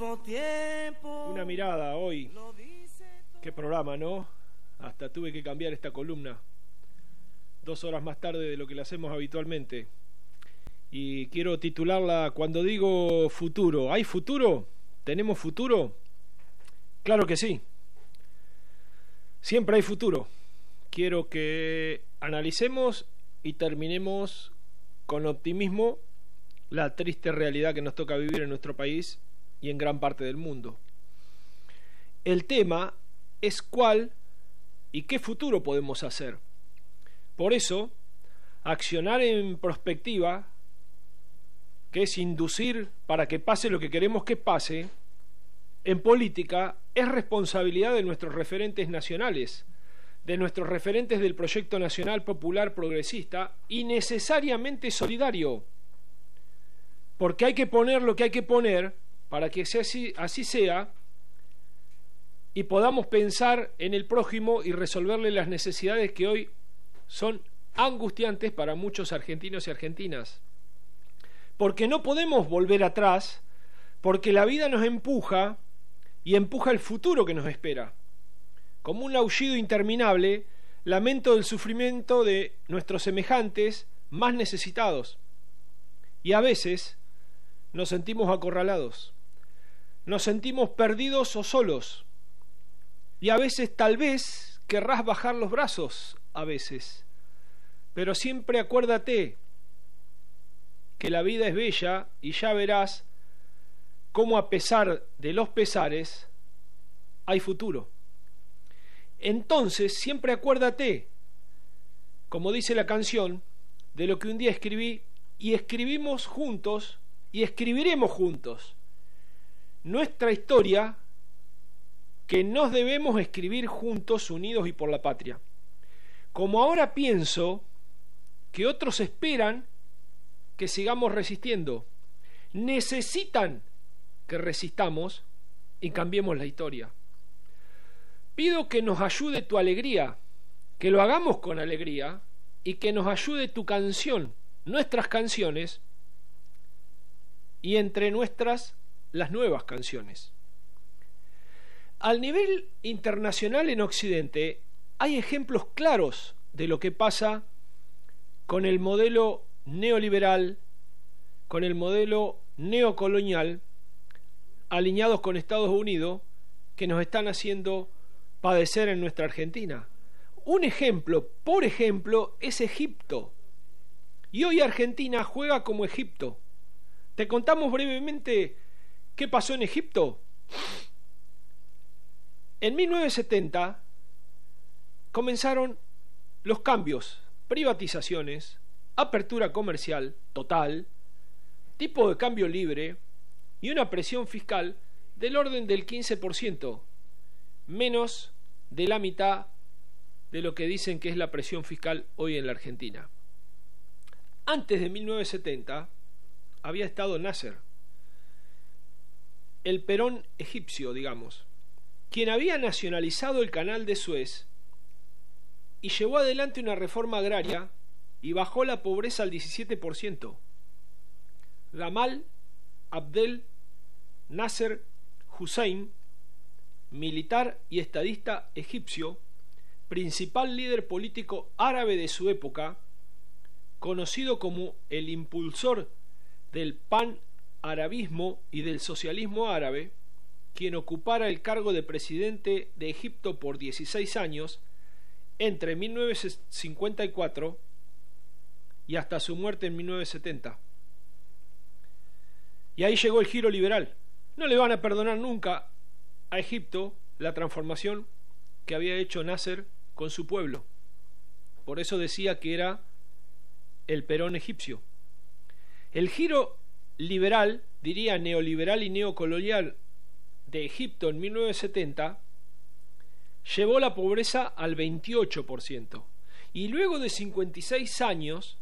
Una mirada hoy. Qué programa, ¿no? Hasta tuve que cambiar esta columna 2 horas más tarde de lo que la hacemos habitualmente. Y quiero titularla Cuando digo futuro. ¿Hay futuro? ¿Tenemos futuro? Claro que sí. Siempre hay futuro. Quiero que analicemos y terminemos con optimismo la triste realidad que nos toca vivir en nuestro país y en gran parte del mundo. El tema es cuál y qué futuro podemos hacer. Por eso, accionar en prospectiva, que es inducir para que pase lo que queremos que pase, en política es responsabilidad de nuestros referentes nacionales, de nuestros referentes del proyecto nacional popular progresista y necesariamente solidario, porque hay que poner lo que hay que poner para que así sea y podamos pensar en el prójimo y resolverle las necesidades que hoy son angustiantes para muchos argentinos y argentinas. Porque no podemos volver atrás, porque la vida nos empuja y empuja el futuro que nos espera. Como un aullido interminable, lamento el sufrimiento de nuestros semejantes más necesitados. Y a veces nos sentimos acorralados, nos sentimos perdidos o solos. Y a veces tal vez querrás bajar los brazos, a veces. Pero siempre acuérdate que la vida es bella y ya verás cómo a pesar de los pesares hay futuro. Entonces siempre acuérdate, como dice la canción, de lo que un día escribí y escribimos juntos y escribiremos juntos. Nuestra historia que nos debemos escribir juntos, unidos y por la patria. Como ahora pienso que otros esperan que sigamos resistiendo, necesitan que resistamos y cambiemos la historia. Pido que nos ayude tu alegría, que lo hagamos con alegría y que nos ayude tu canción, nuestras canciones y entre nuestras las nuevas canciones. Al nivel internacional en Occidente hay ejemplos claros de lo que pasa con el modelo neoliberal, con el modelo neocolonial, alineados con Estados Unidos, que nos están haciendo padecer en nuestra Argentina. Un ejemplo, por ejemplo, es Egipto. Y hoy Argentina juega como Egipto. Te contamos brevemente qué pasó en Egipto. En 1970 comenzaron los cambios, privatizaciones, apertura comercial total, tipo de cambio libre y una presión fiscal del orden del 15%, menos de la mitad de lo que dicen que es la presión fiscal hoy en la Argentina. Antes de 1970 había estado Nasser, el Perón egipcio, digamos, quien había nacionalizado el canal de Suez y llevó adelante una reforma agraria y bajó la pobreza al 17%. Gamal Abdel Nasser Hussein, militar y estadista egipcio, principal líder político árabe de su época, conocido como el impulsor del panarabismo y del socialismo árabe, quien ocupara el cargo de presidente de Egipto por 16 años entre 1954 y hasta su muerte en 1970. Y ahí llegó el giro liberal. No le van a perdonar nunca a Egipto la transformación que había hecho Nasser con su pueblo. Por eso decía que era el Perón egipcio. El giro liberal, diría neoliberal y neocolonial, de Egipto en 1970 llevó la pobreza al 28%. Y luego de 56 años,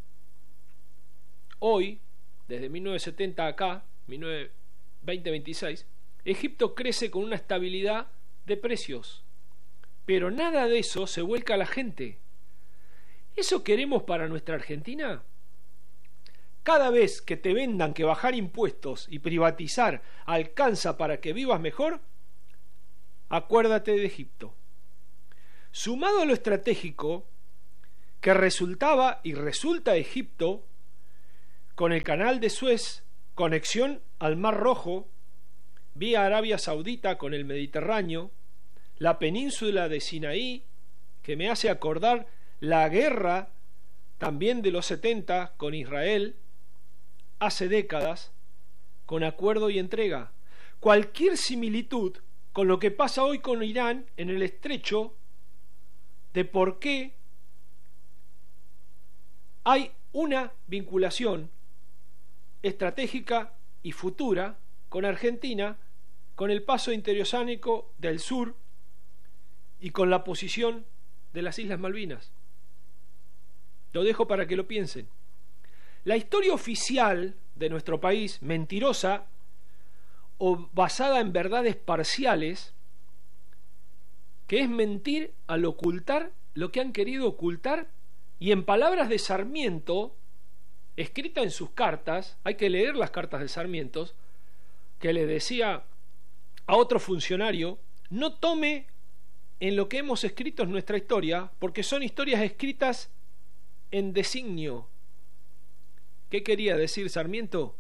hoy, desde 1970 acá, 2026, Egipto crece con una estabilidad de precios. Pero nada de eso se vuelca a la gente. ¿Eso queremos para nuestra Argentina? cada vez que te vendan que bajar impuestos y privatizar alcanza para que vivas mejor, acuérdate de Egipto. Sumado a lo estratégico que resultaba y resulta Egipto, con el canal de Suez, conexión al Mar Rojo, vía Arabia Saudita con el Mediterráneo, la península de Sinaí, que me hace acordar la guerra también de los 70 con Israel, hace décadas, con acuerdo y entrega. Cualquier similitud con lo que pasa hoy con Irán en el estrecho, de por qué hay una vinculación estratégica y futura con Argentina, con el paso interoceánico del sur y con la posición de las Islas Malvinas. Lo dejo para que lo piensen. La historia oficial de nuestro país, mentirosa o basada en verdades parciales, que es mentir al ocultar lo que han querido ocultar, y en palabras de Sarmiento, escrita en sus cartas, hay que leer las cartas de Sarmiento, que le decía a otro funcionario: no tome en lo que hemos escrito en nuestra historia, porque son historias escritas en designio. ¿Qué quería decir Sarmiento?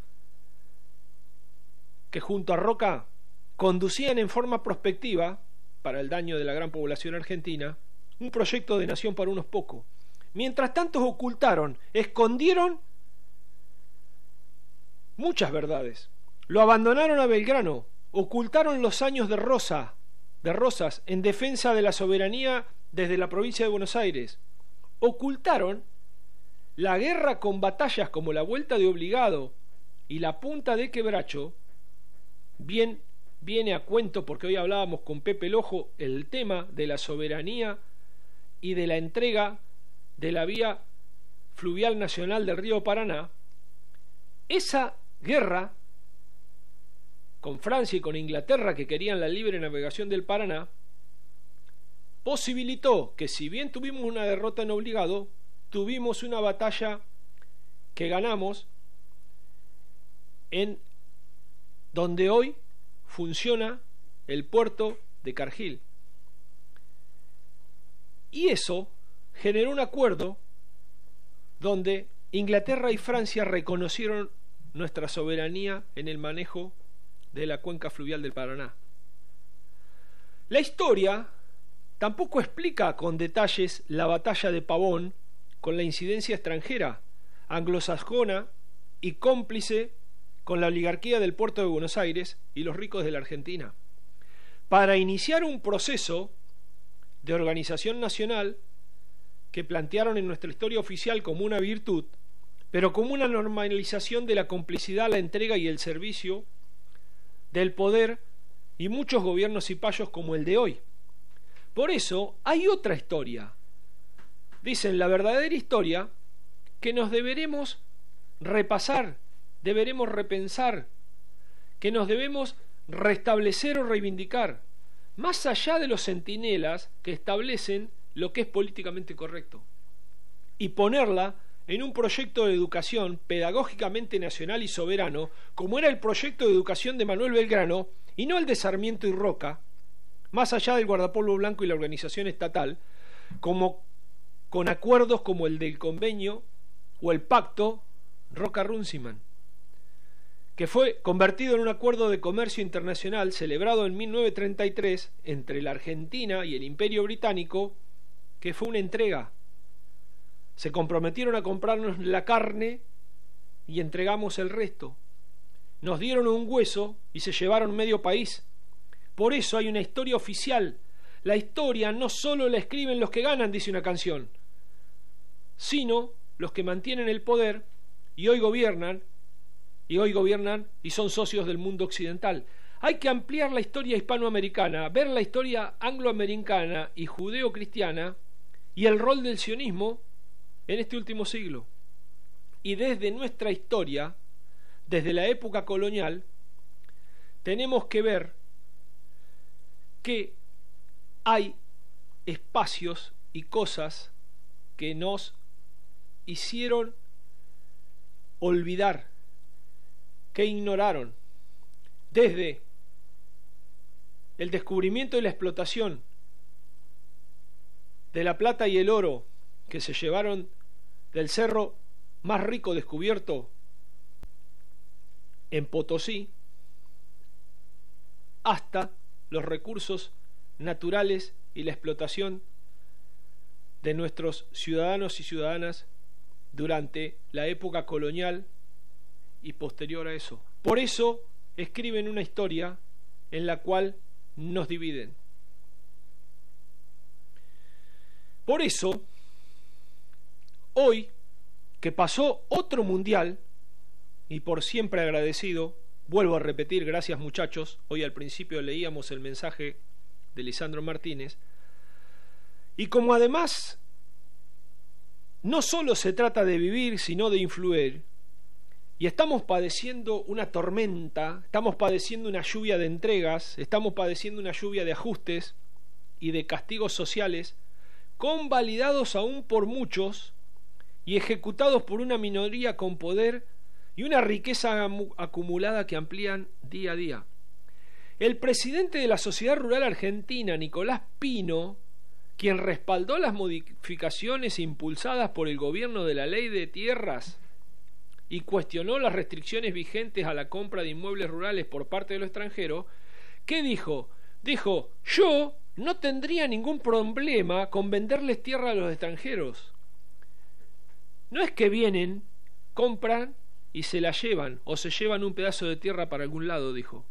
Que junto a Roca conducían en forma prospectiva, para el daño de la gran población argentina, un proyecto de nación para unos pocos. Mientras tanto ocultaron, escondieron muchas verdades. Lo abandonaron a Belgrano, ocultaron los años de Rosas en defensa de la soberanía desde la provincia de Buenos Aires. Ocultaron la guerra con batallas como la Vuelta de Obligado y la Punta de Quebracho. Bien viene a cuento, porque hoy hablábamos con Pepe Lojo, el tema de la soberanía y de la entrega de la vía fluvial nacional del río Paraná. Esa guerra con Francia y con Inglaterra, que querían la libre navegación del Paraná, posibilitó que, si bien tuvimos una derrota en Obligado, tuvimos una batalla que ganamos en donde hoy funciona el puerto de Cargill. Y eso generó un acuerdo donde Inglaterra y Francia reconocieron nuestra soberanía en el manejo de la cuenca fluvial del Paraná. La historia tampoco explica con detalles la batalla de Pavón con la incidencia extranjera, anglosajona y cómplice con la oligarquía del puerto de Buenos Aires y los ricos de la Argentina, para iniciar un proceso de organización nacional que plantearon en nuestra historia oficial como una virtud, pero como una normalización de la complicidad, la entrega y el servicio del poder y muchos gobiernos cipayos como el de hoy. Por eso hay otra historia, dicen la verdadera historia, que nos deberemos repasar, deberemos repensar, que nos debemos restablecer o reivindicar, más allá de los centinelas que establecen lo que es políticamente correcto, y ponerla en un proyecto de educación pedagógicamente nacional y soberano, como era el proyecto de educación de Manuel Belgrano, y no el de Sarmiento y Roca, más allá del guardapolvo blanco y la organización estatal, como con acuerdos como el del convenio o el pacto Roca-Runciman, que fue convertido en un acuerdo de comercio internacional celebrado en 1933 entre la Argentina y el Imperio Británico, que fue una entrega. Se comprometieron a comprarnos la carne y entregamos el resto. Nos dieron un hueso y se llevaron medio país. Por eso hay una historia oficial. La historia no solo la escriben los que ganan, dice una canción, sino los que mantienen el poder y hoy gobiernan y son socios del mundo occidental. Hay que ampliar la historia hispanoamericana, ver la historia angloamericana y judeo-cristiana y el rol del sionismo en este último siglo. Y desde nuestra historia, desde la época colonial, tenemos que ver que hay espacios y cosas que nos hicieron olvidar, que ignoraron, desde el descubrimiento y la explotación de la plata y el oro que se llevaron del cerro más rico descubierto en Potosí, hasta los recursos naturales y la explotación de nuestros ciudadanos y ciudadanas durante la época colonial y posterior a eso. Por eso escriben una historia en la cual nos dividen. Por eso, hoy que pasó otro mundial, y por siempre agradecido, vuelvo a repetir, gracias muchachos, hoy al principio leíamos el mensaje de Lisandro Martínez, y como además no solo se trata de vivir, sino de influir, y estamos padeciendo una tormenta, estamos padeciendo una lluvia de entregas, estamos padeciendo una lluvia de ajustes y de castigos sociales, convalidados aún por muchos y ejecutados por una minoría con poder y una riqueza acumulada que amplían día a día. El presidente de la Sociedad Rural Argentina, Nicolás Pino, quien respaldó las modificaciones impulsadas por el gobierno de la Ley de Tierras y cuestionó las restricciones vigentes a la compra de inmuebles rurales por parte de los extranjeros, ¿qué dijo? Dijo, yo no tendría ningún problema con venderles tierra a los extranjeros. No es que vienen, compran y se la llevan, o se llevan un pedazo de tierra para algún lado, dijo.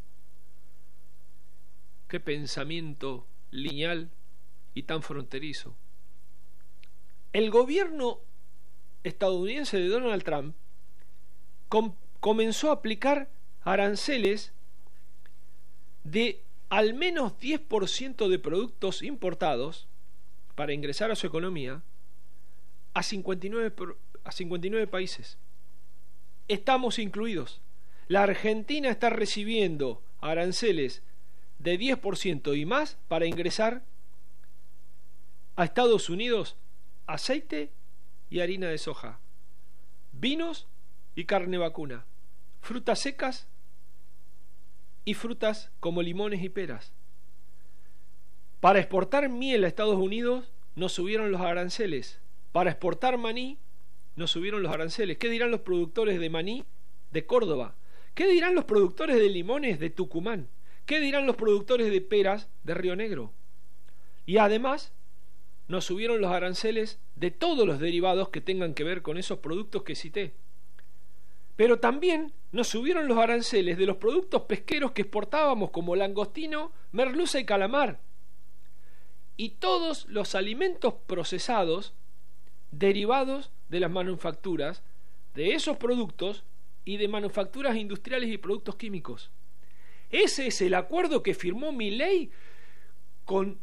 Qué pensamiento lineal y tan fronterizo. El gobierno estadounidense de Donald Trump comenzó a aplicar aranceles de al menos 10% de productos importados para ingresar a su economía a 59 países. Estamos incluidos. La Argentina está recibiendo aranceles de 10% y más para ingresar a Estados Unidos aceite y harina de soja, vinos y carne vacuna, frutas secas y frutas como limones y peras. Para exportar miel a Estados Unidos nos subieron los aranceles. Para exportar maní nos subieron los aranceles. ¿Qué dirán los productores de maní de Córdoba? ¿Qué dirán los productores de limones de Tucumán? ¿Qué dirán los productores de peras de Río Negro? Y además nos subieron los aranceles de todos los derivados que tengan que ver con esos productos que cité. Pero también nos subieron los aranceles de los productos pesqueros que exportábamos, como langostino, merluza y calamar. Y todos los alimentos procesados derivados de las manufacturas de esos productos y de manufacturas industriales y productos químicos. Ese es el acuerdo que firmó Milei con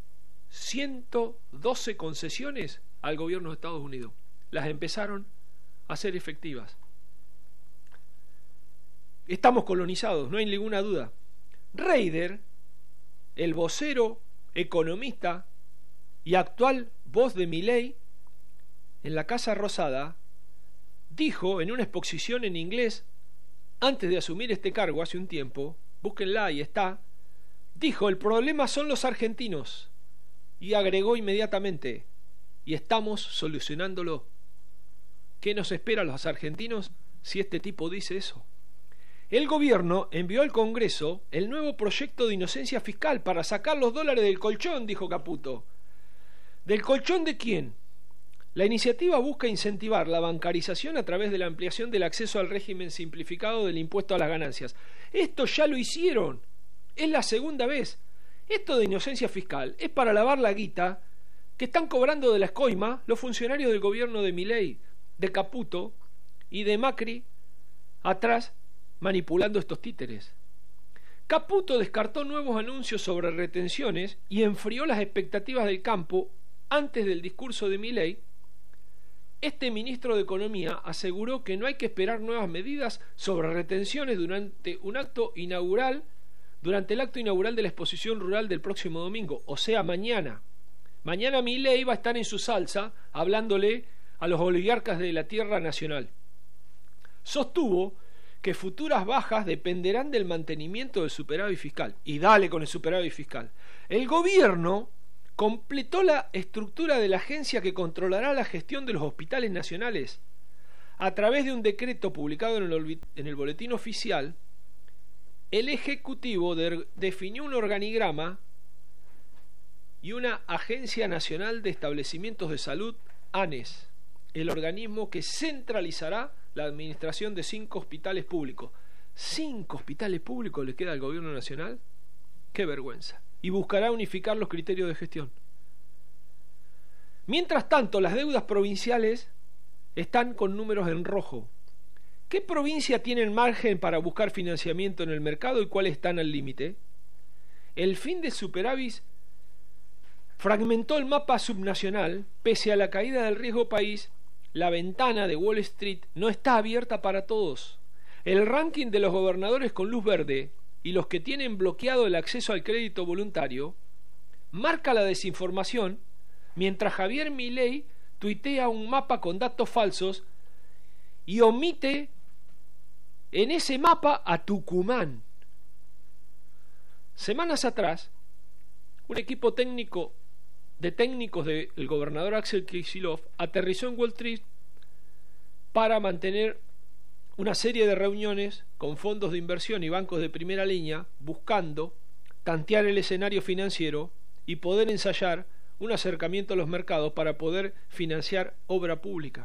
112 concesiones al gobierno de Estados Unidos. Las empezaron a ser efectivas. Estamos colonizados, no hay ninguna duda. Reider, el vocero, economista y actual voz de Milei en la Casa Rosada, dijo en una exposición en inglés antes de asumir este cargo hace un tiempo, búsquenla, ahí está, dijo: el problema son los argentinos, y agregó inmediatamente: y estamos solucionándolo. ¿Qué nos espera a los argentinos si este tipo dice eso? El gobierno envió al Congreso el nuevo proyecto de inocencia fiscal para sacar los dólares del colchón, dijo Caputo. ¿Del colchón de quién? La iniciativa busca incentivar la bancarización a través de la ampliación del acceso al régimen simplificado del impuesto a las ganancias. Esto ya lo hicieron. Es la segunda vez. Esto de inocencia fiscal es para lavar la guita que están cobrando de la escoima los funcionarios del gobierno de Milei, de Caputo y de Macri atrás manipulando estos títeres. Caputo descartó nuevos anuncios sobre retenciones y enfrió las expectativas del campo antes del discurso de Milei. Este ministro de Economía aseguró que no hay que esperar nuevas medidas sobre retenciones durante el acto inaugural de la exposición rural del próximo domingo, o sea, mañana. Mañana Milei va a estar en su salsa hablándole a los oligarcas de la tierra nacional. sostuvo que futuras bajas dependerán del mantenimiento del superávit fiscal. Y dale con el superávit fiscal. El gobierno completó la estructura de la agencia que controlará la gestión de los hospitales nacionales. A través de un decreto publicado en el boletín oficial, el Ejecutivo definió un organigrama y una Agencia Nacional de Establecimientos de Salud, ANES, el organismo que centralizará la administración de 5 hospitales públicos. ¿5 hospitales públicos le queda al gobierno nacional? ¡Qué vergüenza! Y buscará unificar los criterios de gestión. Mientras tanto, las deudas provinciales están con números en rojo. ¿Qué provincia tiene el margen para buscar financiamiento en el mercado y cuáles están al límite? El fin de superávit fragmentó el mapa subnacional. Pese a la caída del riesgo país, la ventana de Wall Street no está abierta para todos. El ranking de los gobernadores con luz verde y los que tienen bloqueado el acceso al crédito voluntario marca la desinformación, mientras Javier Milei tuitea un mapa con datos falsos y omite en ese mapa a Tucumán. Semanas atrás, un equipo técnicos del gobernador Axel Kicillof aterrizó en Wall Street para mantener una serie de reuniones con fondos de inversión y bancos de primera línea, buscando tantear el escenario financiero y poder ensayar un acercamiento a los mercados para poder financiar obra pública.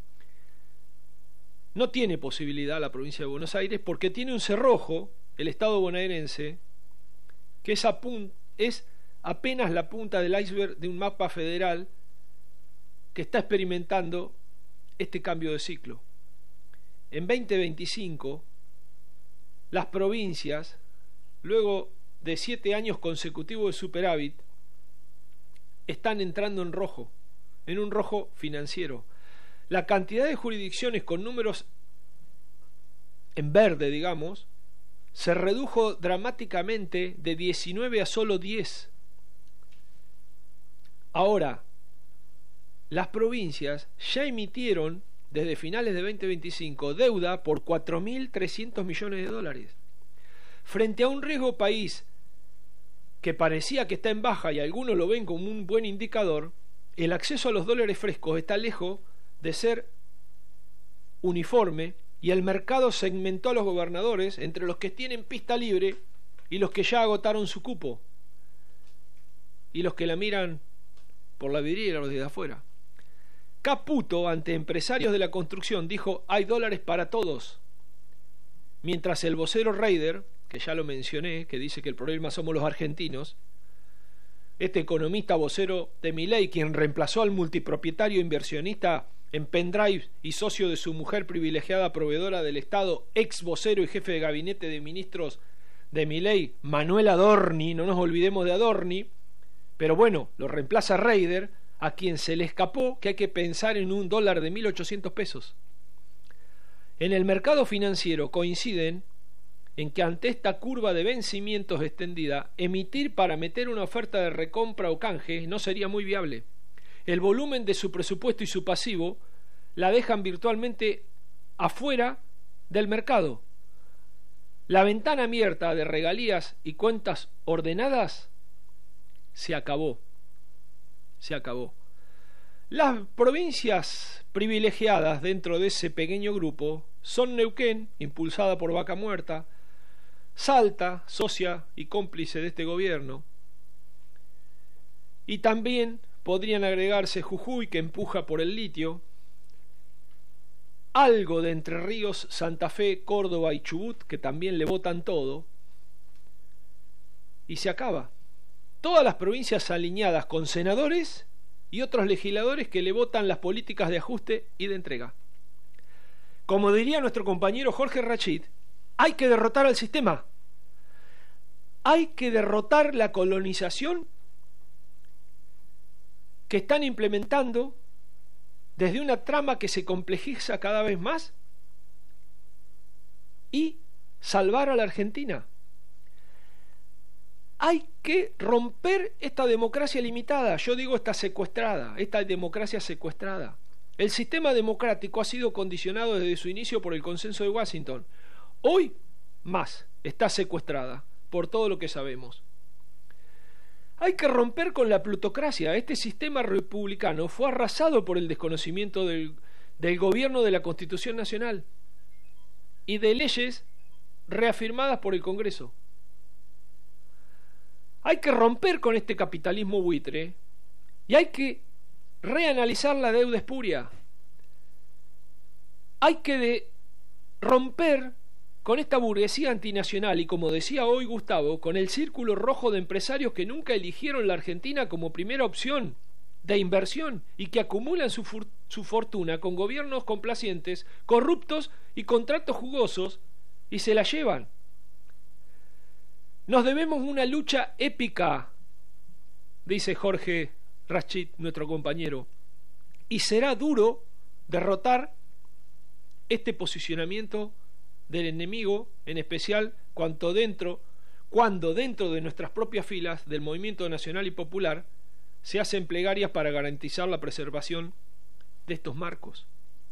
No tiene posibilidad la provincia de Buenos Aires porque tiene un cerrojo, el Estado bonaerense, que es apenas la punta del iceberg de un mapa federal que está experimentando este cambio de ciclo. En 2025, las provincias, luego de 7 años consecutivos de superávit, están entrando en rojo, en un rojo financiero. La cantidad de jurisdicciones con números en verde, digamos, se redujo dramáticamente de 19 a solo 10. Ahora, las provincias ya emitieron desde finales de 2025 deuda por 4.300 millones de dólares. Frente a un riesgo país que parecía que está en baja y algunos lo ven como un buen indicador, el acceso a los dólares frescos está lejos de ser uniforme y el mercado segmentó a los gobernadores entre los que tienen pista libre y los que ya agotaron su cupo y los que la miran por la vidriera desde afuera. Caputo, ante empresarios de la construcción, dijo: hay dólares para todos, mientras el vocero Reider, que ya lo mencioné, que dice que el problema somos los argentinos, este economista vocero de Milei, quien reemplazó al multipropietario inversionista en pendrive y socio de su mujer privilegiada proveedora del Estado, ex vocero y jefe de gabinete de ministros de Milei, Manuel Adorni, no nos olvidemos de Adorni, pero bueno, lo reemplaza Reider, a quien se le escapó que hay que pensar en un dólar de 1.800 pesos. En el mercado financiero coinciden en que ante esta curva de vencimientos extendida, emitir para meter una oferta de recompra o canje no sería muy viable. El volumen de su presupuesto y su pasivo la dejan virtualmente afuera del mercado. La ventana abierta de regalías y cuentas ordenadas se acabó. Se acabó. Las provincias privilegiadas dentro de ese pequeño grupo son Neuquén, impulsada por Vaca Muerta, Salta, socia y cómplice de este gobierno, y también podrían agregarse Jujuy, que empuja por el litio, algo de Entre Ríos, Santa Fe, Córdoba y Chubut, que también le votan todo, y se acaba. Todas las provincias alineadas con senadores y otros legisladores que le votan las políticas de ajuste y de entrega. Como diría nuestro compañero Jorge Rachid, hay que derrotar al sistema. Hay que derrotar la colonización que están implementando desde una trama que se complejiza cada vez más y salvar a la Argentina. Hay que romper esta democracia limitada, yo digo esta democracia secuestrada. El sistema democrático ha sido condicionado desde su inicio por el consenso de Washington. Hoy, más, está secuestrada, por todo lo que sabemos. Hay que romper con la plutocracia. Este sistema republicano fue arrasado por el desconocimiento del gobierno de la Constitución Nacional y de leyes reafirmadas por el Congreso. Hay que romper con este capitalismo buitre y hay que reanalizar la deuda espuria. Hay que romper con esta burguesía antinacional y, como decía hoy Gustavo, con el círculo rojo de empresarios que nunca eligieron la Argentina como primera opción de inversión y que acumulan su fortuna con gobiernos complacientes, corruptos y contratos jugosos y se la llevan. Nos debemos una lucha épica, dice Jorge Rashid, nuestro compañero, y será duro derrotar este posicionamiento del enemigo, en especial cuando dentro de nuestras propias filas del movimiento nacional y popular se hacen plegarias para garantizar la preservación de estos marcos.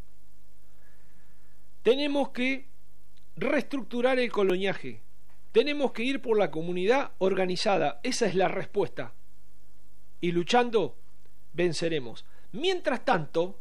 Tenemos que reestructurar el coloniaje, tenemos que ir por la comunidad organizada, esa es la respuesta, y luchando venceremos. Mientras tanto,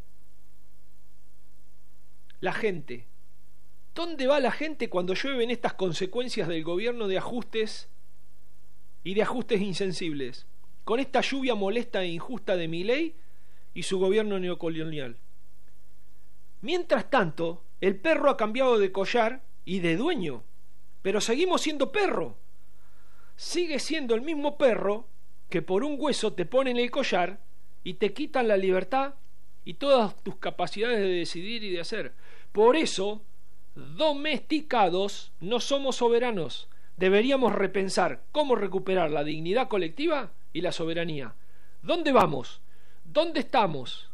la gente, ¿dónde va la gente cuando llueven estas consecuencias del gobierno de ajustes y de ajustes insensibles? Con esta lluvia molesta e injusta de Milei y su gobierno neocolonial. Mientras tanto, el perro ha cambiado de collar y de dueño, pero seguimos siendo perro. Sigue siendo el mismo perro que por un hueso te ponen el collar y te quitan la libertad y todas tus capacidades de decidir y de hacer. Por eso, domesticados, no somos soberanos. Deberíamos repensar cómo recuperar la dignidad colectiva y la soberanía. ¿Dónde vamos? ¿Dónde estamos?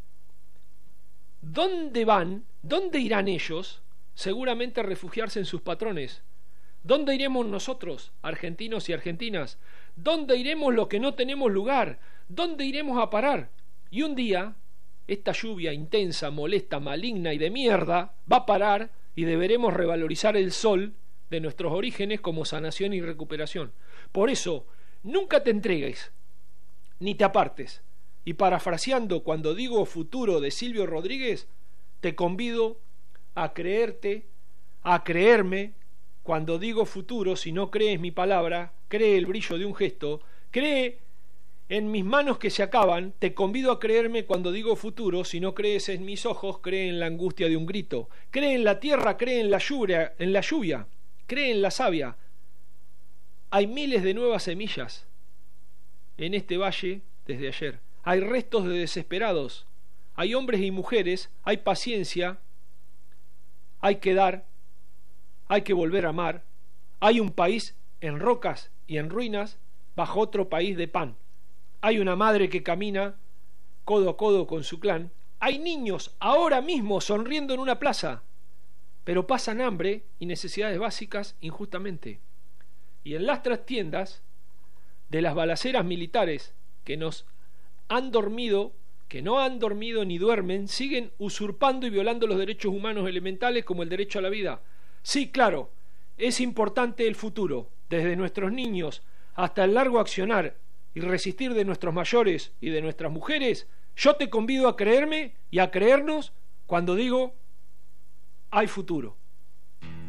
¿Dónde van? ¿Dónde irán ellos? Seguramente a refugiarse en sus patrones. ¿Dónde iremos nosotros, argentinos y argentinas? ¿Dónde iremos los que no tenemos lugar? ¿Dónde iremos a parar? Y un día, esta lluvia intensa, molesta, maligna y de mierda va a parar y deberemos revalorizar el sol de nuestros orígenes como sanación y recuperación. Por eso, nunca te entregues, ni te apartes. Y parafraseando cuando digo futuro de Silvio Rodríguez, te convido a creerte, a creerme. Cuando digo futuro, si no crees mi palabra, cree el brillo de un gesto, cree en mis manos que se acaban, te convido a creerme cuando digo futuro, si no crees en mis ojos, cree en la angustia de un grito, cree en la tierra, cree en la lluvia, cree en la savia. Hay miles de nuevas semillas en este valle desde ayer. Hay restos de desesperados, hay hombres y mujeres, hay paciencia, hay que dar, hay que volver a amar. Hay un país en rocas y en ruinas bajo otro país de pan. Hay una madre que camina codo a codo con su clan. Hay niños ahora mismo sonriendo en una plaza, pero pasan hambre y necesidades básicas injustamente. Y en las trastiendas de las balaceras militares que nos han dormido, que no han dormido ni duermen, siguen usurpando y violando los derechos humanos elementales como el derecho a la vida. Sí, claro, es importante el futuro, desde nuestros niños hasta el largo accionar y resistir de nuestros mayores y de nuestras mujeres. Yo te convido a creerme y a creernos cuando digo hay futuro.